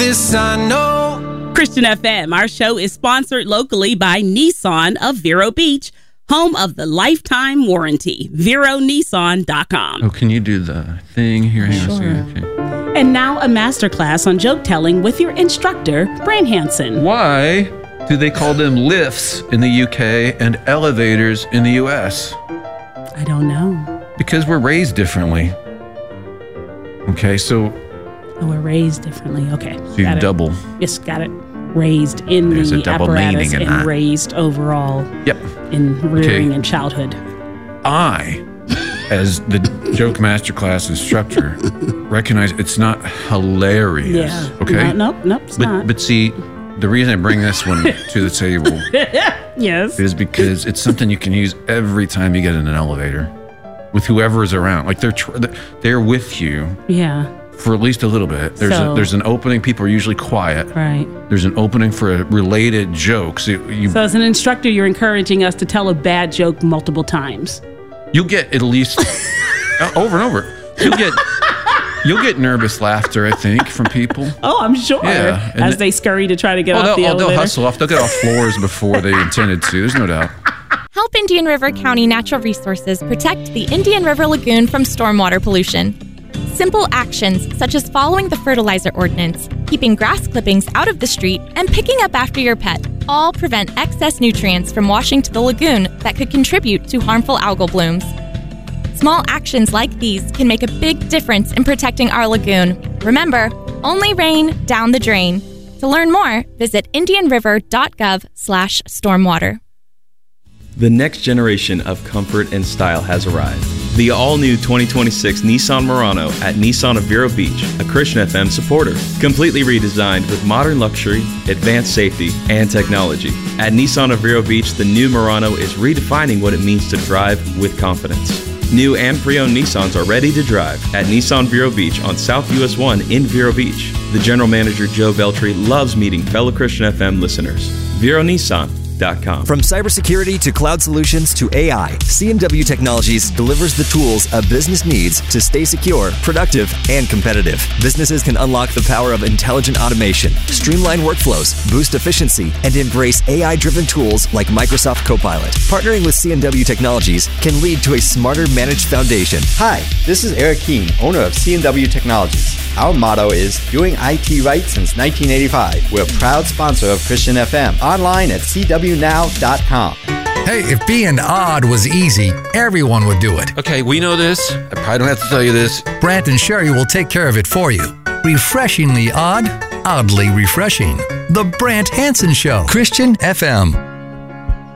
This I know. Christian FM, our show is sponsored locally by Nissan of Vero Beach, home of the lifetime warranty. VeroNissan.com. Oh, can you do the thing here? Hang on a second. Okay. And now a masterclass on joke telling with your instructor, Brant Hansen. Why do they call them lifts in the UK and elevators in the US? I don't know. Because we're raised differently. Okay, so... Oh, we're raised differently. Okay. So you double. Yes, got it. Raised in There's the a double apparatus meaning in and that. raised overall. Yep. In rearing Okay. and childhood. I, as the joke masterclass instructor, recognize it's not hilarious. Yeah. Okay? Nope, it's not. But see, the reason I bring this one to the table Yes. is because it's something you can use every time you get in an elevator with whoever is around. Like they're with you. Yeah. For at least a little bit. There's an opening. People are usually quiet. Right. There's an opening for a related joke. So as an instructor, you're encouraging us to tell a bad joke multiple times. You'll get at least over and over. You'll get nervous laughter, I think, from people. Oh, I'm sure. Yeah, as they scurry to try to get off the elevator. They'll hustle off. They'll get off floors before they intended to. There's no doubt. Help Indian River County Natural Resources protect the Indian River Lagoon from stormwater pollution. Simple actions such as following the fertilizer ordinance, keeping grass clippings out of the street, and picking up after your pet all prevent excess nutrients from washing to the lagoon that could contribute to harmful algal blooms. Small actions like these can make a big difference in protecting our lagoon. Remember, only rain down the drain. To learn more, visit indianriver.gov/stormwater. The next generation of comfort and style has arrived. The all-new 2026 Nissan Murano at Nissan of Vero Beach, a Christian FM supporter. Completely redesigned with modern luxury, advanced safety, and technology. At Nissan of Vero Beach, the new Murano is redefining what it means to drive with confidence. New and pre-owned Nissans are ready to drive at Nissan Vero Beach on South US 1 in Vero Beach. The general manager, Joe Veltri, loves meeting fellow Christian FM listeners. VeroNissan.com. From cybersecurity to cloud solutions to AI, C&W Technologies delivers the tools a business needs to stay secure, productive, and competitive. Businesses can unlock the power of intelligent automation, streamline workflows, boost efficiency, and embrace AI-driven tools like Microsoft Copilot. Partnering with C&W Technologies can lead to a smarter managed foundation. Hi, this is Eric Keene, owner of C&W Technologies. Our motto is doing IT right since 1985. We're a proud sponsor of Christian FM. Online at cwnow.com. Hey, if being odd was easy, everyone would do it. Okay, we know this. I probably don't have to tell you this. Brant and Sherry will take care of it for you. Refreshingly odd, oddly refreshing. The Brant Hansen Show. Christian FM.